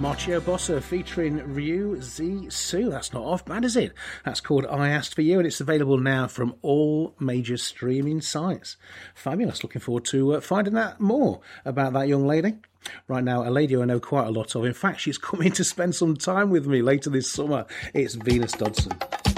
Marcio Bossa featuring Ryu Zissou. That's not off bad, is it? That's called I Asked For You, and it's available now from all major streaming sites. Fabulous. Looking forward to finding out more about that young lady. Right now, a lady I know quite a lot of. In fact, she's coming to spend some time with me later this summer. It's Venus Dodson.